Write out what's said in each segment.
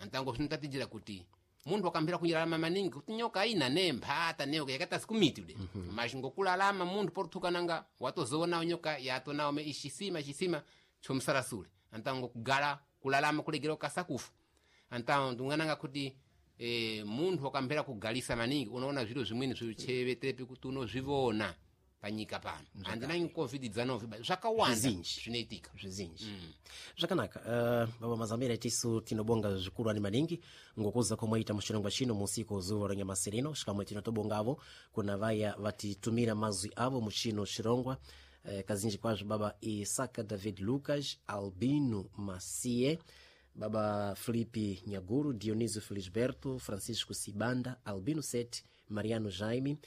antango zvinotatidzira kuti munthu akambira kunyalama maningi kuti nyoka aina nemphata nyoka yakata sikumiti ude mas ngokulalama munthu portukananga watozoonawo nyoka yatonawo ixisima chomusarasule antango kugala kulalama kulegera ukasakufa antango ndungananga kuti munthu akambira kugalisa maningi unaona zviro zvimweni zvichevetepi kuti unozvivona panyika pano andinangi covid-19 zvakawanda zvinoitika zvizinji zvakanaka baba Mazamira tisu tinobonga zvikuru ani maningi ngokuza komweita muchirongwa chino musiku zuva ranyamasirino shikamwe tinotobongavo kuna vaya vatitumira mazwi avo muchino chirongwa kazinji kwazvo baba Isaka David Lucas, Albino Macie, baba Filipe Nyaguru, Dionisio Felisberto, Francisco Sibanda, Albino Sete, Mariano Jaime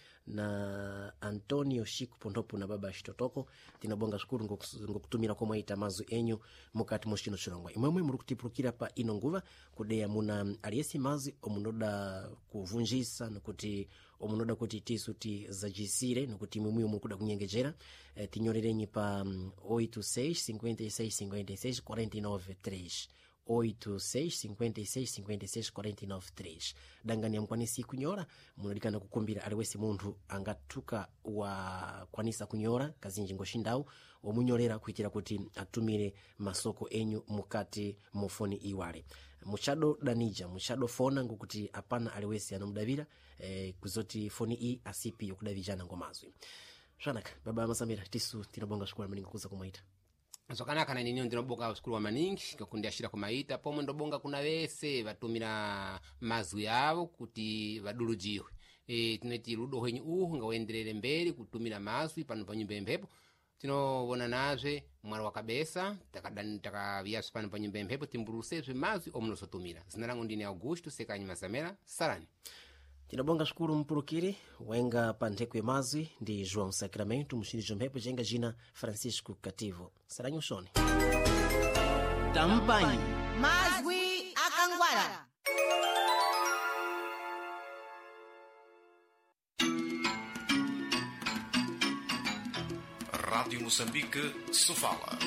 na Antonio Chico Pondopo na baba Shitotoko. Tinabonga shukuru ngokutumira komwaita mazwi enyu mukati moshino chirongwa imwemwe muri kutipulukira pa ino nguva kudeya muna aliyesi mazwi omunoda kuvunjisa nokuti omunoda kuti tisu tizajisire nokuti imwemwe muri kuda kunyengejera tinyorerenyi pa 86 56 56 49 3 86 56 56 49 3 dangani ya mkwanisi kunyora munalikana kukumbira aliwesi munthu angatuka wa kwanisa kunyora kazinji ngoshindawu omunyorera kuitira kuti atumire masoko enyu mukati mufoni iwale muchado danija muchado fona ngokuti apana aliwesi anomudavira kuzoti foni i asipi yokudavijana ngomazwi zvanaka baba Mazamira tisu tinabonga shukuru maningi kuza kumwaita zvakanaka na nini ndinobonga usikuru maningi ngakundiashira kumaita pomwe ndobonga kuna vese vatumira mazwi avo kuti vadulujiwe tinoti rudo hwenyu ngawenderere mberi kutumira mazwi pano panyumba yemphepo tinobona nazve mwari wakabesa takaviyasve pano panyumba yemphepo timburusezve mazwi omunosotumira zina langu ndine Augusto Sekanyi Mazamera salani tinabonga shukuru mpulukiri wenga pa ntheko ya mazwi ndi João Sacramento mushindi mphepo jenga jina Francisco Cativo saranyu shoni tampanyi mazwi akangwala Rádio Moçambique se fala.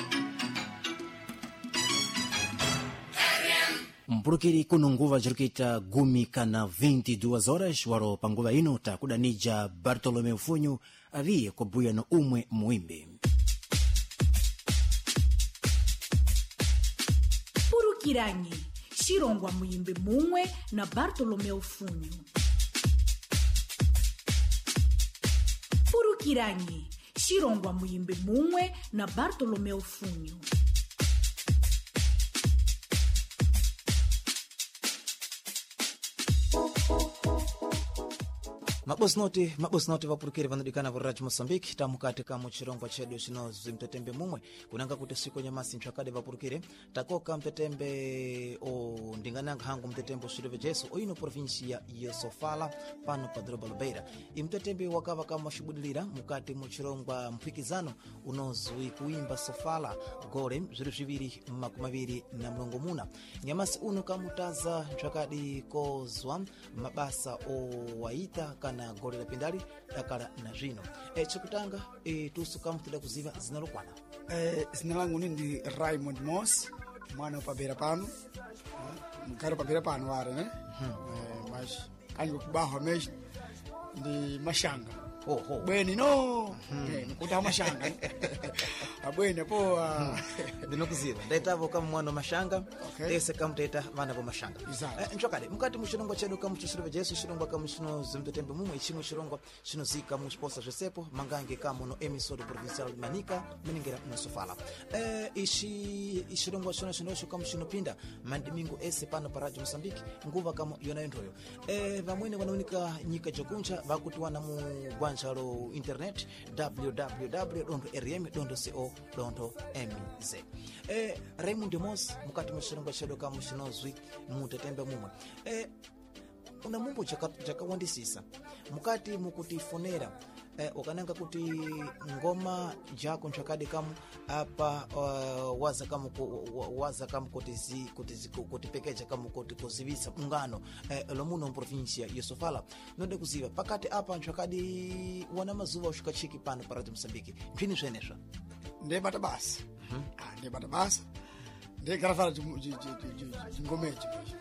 mpulukiri kuno nguva jirikuita gumi kana 22 horas waro panguva ino takudanija Bartolomeu Funyu aviye kubuya na umwe muimbi Purukiranyi shirongwa muimbi mumwe na Bartolomeu Funyu. Purukiranyi shirongwa muimbi mumwe na Bartolomeu Funyu. Mabosi noti vapurukiri vanodikana vo Radio Moçambique tamukati ka muchirongwa chedu chinozi mtetembe mumwe kunanga kuti siku nyamasi ntsvakade vapurukire takoka mtetembe o ndingananga hangu mtetembe uswireve jesu oino provinsia ya Sofala pano pa Droba Lubeira imtetembe wakava kama shibudilira mukati muchirongwa mpikizano unozwi kuimba Sofala gore zviru zviviri makumaviri na mlongo muna nyamasi uno kamutaza ntsvakadi kozwa mabasa o waita kana gole la pindali dakala na zvino chikutanga tusuka mutida kuziva zina lokwana zina langu ndi Raymond Moss mwana upabera pano mkaro pabera pano ware ne mas kanyo kubaho mesh ndi mashanga bweni no nikuta mashanga abwene po ndinokuziva ndaitavo kama mwana mashanga tese kamteta vana vo mashanga nchokale mukati muchirongwa chedu kamuchusireve jesu chirongwa kamuchino zimtetembe mumwe chimwe chirongwa chinozika muchiposa zvesepo mangange kamuno emisode provincial manika miningera na Sofala ishi chirongwa chino chinocho kamuchinopinda mandimingo ese pano pa Radio Moçambique nguva kama yona ndoyo vamwene vanonika nyika jokuncha vakuti wana mu gwanchalo internet www.rm.co.mz Raymond Moss mukati muchirongwa chedu kamuchinozwi mutetembe mumwe una mumbo chakawandisisa mukati mukutifonera ukananga kuti ngoma jako nchakade kamu apa waza kamu kuti pekeja kamu kuti kuzivisa mungano lomuno provincia ya Sofala node kuziva pakati apa nchakadi wana mazuva ushikachiki pano pa Radio Moçambique ndini zvenesha ndebata basa ndebata basa ndegaravara jingomeji